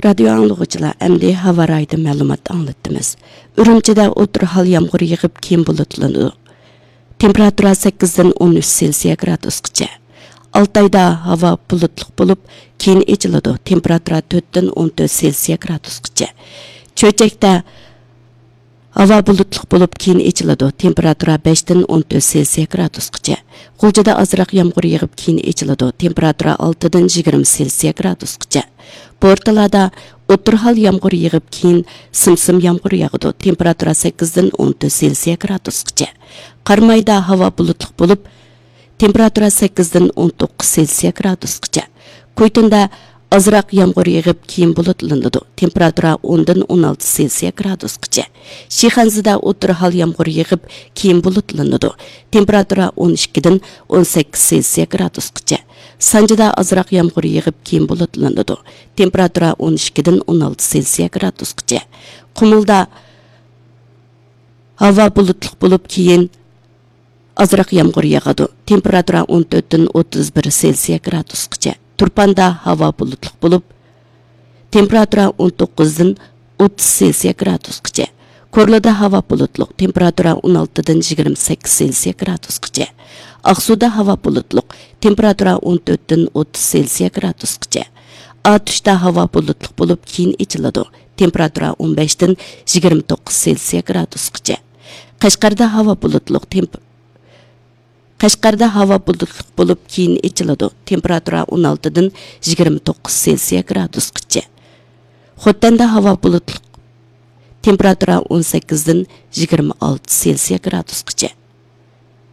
Radio anlıqçılar əmdi hava raydı məlumat anlattımız. Ürümçidə otur hal yağmur yığıb keyin bulutlanır. Temperatura 8-dən 13 Selsiya gradusqacha. Altayda hava bulutluq bo'lib, keyin echiladi. Temperatura 4-dən 14 Selsiya gradusqacha. Cho'chakda hava bulutluq bo'lib, keyin echiladi. Temperatura 5-dən 14 Selsiya gradusqacha. G'uljada azroq yağmur yig'ib, keyin echiladi. Temperatura 6-dən 20 Selsiya gradusqacha. Portalada o'tirhal yağmur yig'ib, keyin simsim yağmur yog'adi. Temperatura 8-dən 14 Selsiya gradusqacha. Qarmayda hava bulutluq bo'lib, temperatura 8-dən 19 Selsiya gradusqacha. Qo'ytinda azroq yağmur yig'ib, keyin bulutlanadi. Temperatura 10-dən 16 Selsiya gradusqacha. Shixanzida o'tirhal yağmur yig'ib, keyin bulutlanadi. Temperatura 12-dən 18 Selsiya gradusqacha. Sanjida azroq yağmur yig'ib, keyin bulutlanadi. Temperatura 12-dən 16 Selsiya gradusqacha. Qumulda hava bulutluq bo'lib, keyin azroq yağmur yog'adi. Temperatura 14-dən 31 Selsiya gradusqacha. Turpanda hava bulutluq bo'lib, temperatura 19-dən 30 Selsiya gradusqacha. Korlada hava bulutluq, temperatura 16-dən 28 Selsiya gradusqacha. Aqsuda hava bulutluq, temperatura 14-dən 30 Selsiya gradusqacha. Atuşda hava bulutluq bo'lib, keyin echiladi. Temperatura 15-dən 29 Selsiya gradusqacha. Qashqarda hava bulutluq, Qashqarda hava bulutluq bo'lib, keyin echiladi. Temperatura 16-dən 29 Selsiya gradusqacha. Xottanda hava bulutluq, temperatura 18-dən 26 Selsiya gradusqacha.